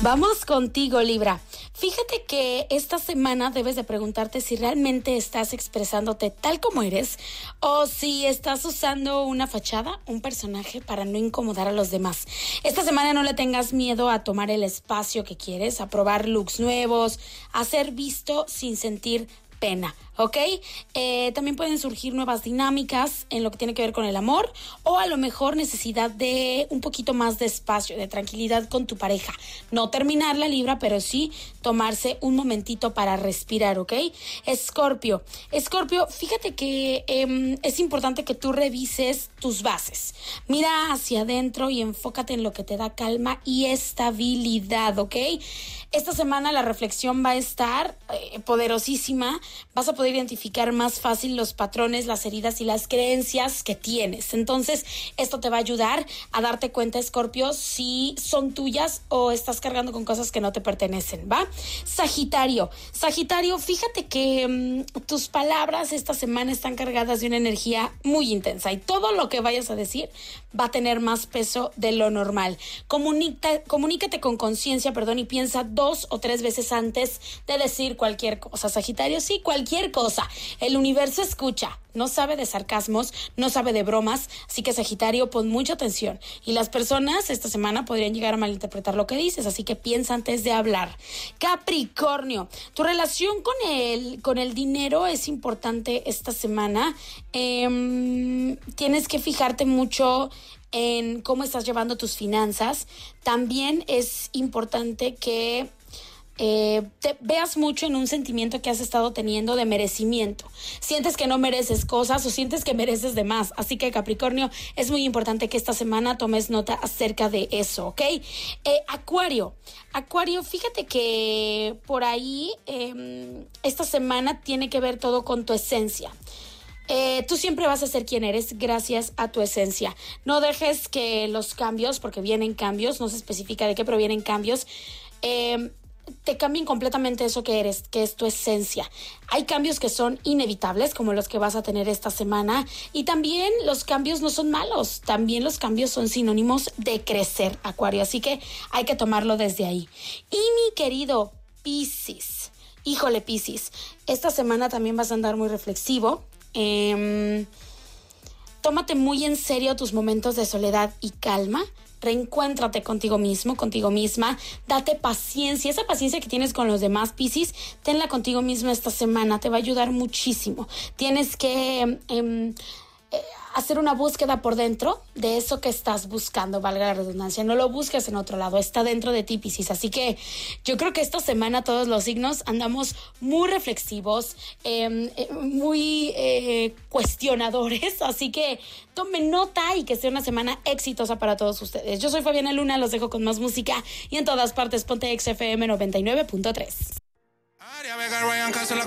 Vamos contigo, Libra. Fíjate que esta semana debes de preguntarte si realmente estás expresándote tal como eres o si estás usando una fachada, un personaje para no incomodar a los demás. Esta semana no le tengas miedo a tomar el espacio que quieres, a probar looks nuevos, a ser visto sin sentir pena, ¿ok? También pueden surgir nuevas dinámicas en lo que tiene que ver con el amor o a lo mejor necesidad de un poquito más de espacio, de tranquilidad con tu pareja. No terminar la Libra, pero sí tomarse un momentito para respirar, ¿ok? Escorpio, fíjate que es importante que tú revises tus bases. Mira hacia adentro y enfócate en lo que te da calma y estabilidad, ¿ok? Esta semana la reflexión va a estar poderosísima. Vas a poder identificar más fácil los patrones, las heridas y las creencias que tienes. Entonces, esto te va a ayudar a darte cuenta, Escorpio, si son tuyas o estás cargando con cosas que no te pertenecen, ¿va? Sagitario, fíjate que tus palabras esta semana están cargadas de una energía muy intensa y todo lo que vayas a decir va a tener más peso de lo normal. Comunícate con conciencia, y piensa 2 o 3 veces antes de decir cualquier cosa. Sagitario, sí, cualquier cosa. El universo escucha, no sabe de sarcasmos, no sabe de bromas, así que Sagitario, pon mucha atención. Y las personas esta semana podrían llegar a malinterpretar lo que dices, así que piensa antes de hablar. Capricornio, tu relación con el dinero es importante esta semana. Tienes que fijarte mucho en cómo estás llevando tus finanzas. También es importante que te veas mucho en un sentimiento que has estado teniendo de merecimiento. Sientes que no mereces cosas o sientes que mereces de más. Así que, Capricornio, es muy importante que esta semana tomes nota acerca de eso, ¿ok? Acuario, fíjate que por ahí esta semana tiene que ver todo con tu esencia. Tú siempre vas a ser quien eres gracias a tu esencia. No dejes que los cambios, porque vienen cambios, no se especifica de qué, pero vienen cambios, te cambien completamente eso que eres, que es tu esencia. Hay cambios que son inevitables, como los que vas a tener esta semana, y también los cambios no son malos, también los cambios son sinónimos de crecer, Acuario, así que hay que tomarlo desde ahí. Y mi querido Piscis, híjole, Piscis, esta semana también vas a andar muy reflexivo. Tómate muy en serio tus momentos de soledad y calma. Reencuéntrate contigo mismo, contigo misma. Date paciencia. Esa paciencia que tienes con los demás, Piscis, tenla contigo misma esta semana. Te va a ayudar muchísimo. Tienes que hacer una búsqueda por dentro de eso que estás buscando, valga la redundancia. No lo busques en otro lado, está dentro de ti, Piscis. Así que yo creo que esta semana todos los signos andamos muy reflexivos, muy cuestionadores. Así que tomen nota y que sea una semana exitosa para todos ustedes. Yo soy Fabiana Luna, los dejo con más música y en todas partes ponte XFM 99.3.